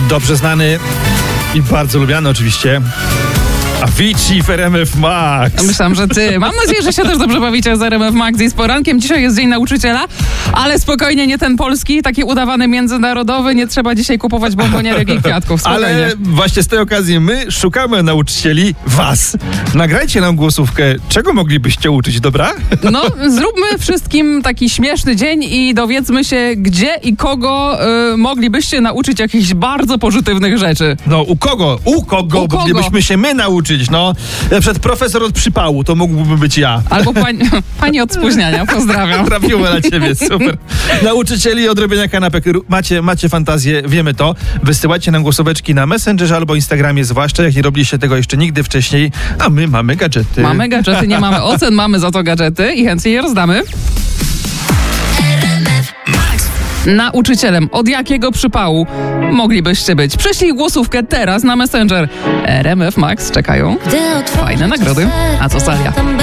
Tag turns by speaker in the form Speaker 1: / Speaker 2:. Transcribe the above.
Speaker 1: dobrze znany i bardzo lubiany oczywiście Avicii w RMF Max.
Speaker 2: Myślałam, że ty. Mam nadzieję, że się też dobrze bawicie z RMF Max i z porankiem. Dzisiaj jest Dzień Nauczyciela, ale spokojnie, nie ten polski, taki udawany międzynarodowy. Nie trzeba dzisiaj kupować bombonierek i kwiatków. Spokojnie.
Speaker 1: Ale właśnie z tej okazji my szukamy nauczycieli was. Nagrajcie nam głosówkę, czego moglibyście uczyć, dobra?
Speaker 2: No, zróbmy wszystkim taki śmieszny dzień i dowiedzmy się, gdzie i kogo moglibyście nauczyć jakichś bardzo pożytywnych rzeczy.
Speaker 1: No, u kogo moglibyśmy się my nauczyć? No, przed profesor od przypału, to mógłby być ja.
Speaker 2: Albo pani od spóźniania, pozdrawiam.
Speaker 1: Trafiło na ciebie, super. Nauczycieli od robienia kanapek. Macie fantazję, wiemy to. Wysyłajcie nam głosóweczki na Messengerze albo Instagramie, zwłaszcza jak nie robiliście tego jeszcze nigdy wcześniej, a my mamy gadżety.
Speaker 2: Mamy gadżety, nie mamy ocen, mamy za to gadżety i chętnie je rozdamy. Nauczycielem od jakiego przypału moglibyście być? Prześlij głosówkę teraz na Messenger. RMF Max czekają fajne nagrody. A co Salia?